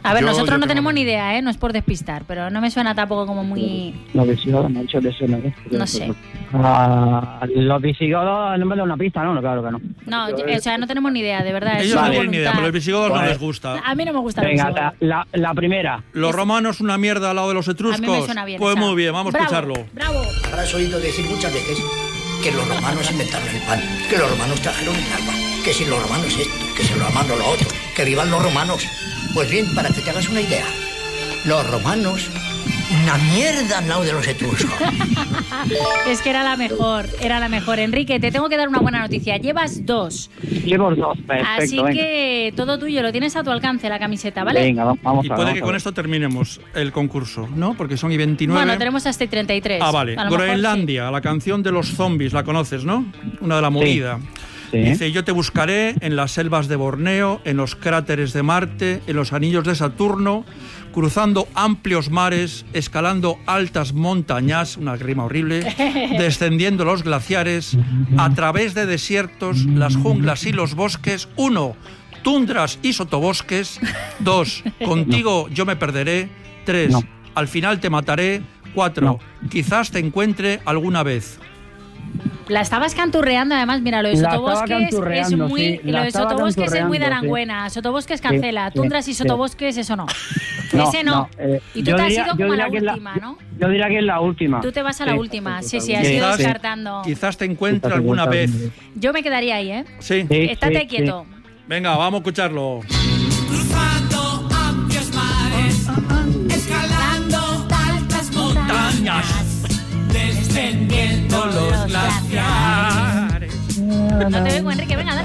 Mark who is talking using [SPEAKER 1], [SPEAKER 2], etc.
[SPEAKER 1] A ver, nosotros no tenemos ni idea, no es por despistar, pero no me suena tampoco como muy...
[SPEAKER 2] Los visigodos, me han dicho que suena.
[SPEAKER 1] No sé.
[SPEAKER 2] Los visigodos, no me da una pista, ¿no? Claro que no.
[SPEAKER 1] No, o sea, no tenemos ni idea, de verdad.
[SPEAKER 3] Ellos no tienen ni idea, pero los visigodos no les gusta.
[SPEAKER 1] A mí no me gusta.
[SPEAKER 2] Venga, la primera.
[SPEAKER 3] ¿Los romanos una mierda al lado de los etruscos?
[SPEAKER 1] A mí me suena bien.
[SPEAKER 3] Pues muy bien, vamos a escucharlo.
[SPEAKER 1] Bravo.
[SPEAKER 4] Habrás oído decir muchas veces que los romanos inventaron el pan, que los romanos trajeron el agua, que si los romanos esto, que si los romanos lo otro, que vivan los romanos. Pues bien, para que te hagas una idea, los romanos, una mierda al lado de los etruscos.
[SPEAKER 1] Es que era la mejor. Enrique, te tengo que dar una buena noticia. Llevas 2.
[SPEAKER 2] Llevo 2, perfecto.
[SPEAKER 1] Así que todo tuyo, lo tienes a tu alcance la camiseta, ¿vale?
[SPEAKER 2] Venga, vamos a ver.
[SPEAKER 3] Y puede que con esto terminemos el concurso, ¿no? Porque son y 29.
[SPEAKER 1] Bueno, tenemos hasta 33.
[SPEAKER 3] Ah, vale. Groenlandia, sí. La canción de los zombies, la conoces, ¿no? Una de la movida. Sí. Dice, yo te buscaré en las selvas de Borneo, en los cráteres de Marte, en los anillos de Saturno, cruzando amplios mares, escalando altas montañas, una rima horrible, descendiendo los glaciares, a través de desiertos, las junglas y los bosques. 1, tundras y sotobosques. 2, contigo yo me perderé. 3, al final te mataré. 4, quizás te encuentre alguna vez.
[SPEAKER 1] La estabas canturreando, además, mira, lo de sotobosques es muy... Sí, lo de sotobosques es muy de Aranguena. Sí. Sotobosques cancela, tundras y sotobosques, eso no. Ese no. Y tú te has ido como a la última, ¿no?
[SPEAKER 2] Yo diría que es la última.
[SPEAKER 1] Tú te vas a la última, sí, has ido descartando.
[SPEAKER 3] Quizás te encuentre alguna vez.
[SPEAKER 1] Yo me quedaría ahí, ¿eh?
[SPEAKER 3] Sí.
[SPEAKER 1] Estate quieto.
[SPEAKER 3] Venga, vamos a escucharlo.
[SPEAKER 5] Cruzando amplios mares, escalando altas montañas, descendiendo los glaciares.
[SPEAKER 1] No te vengo, Enrique, venga, dale.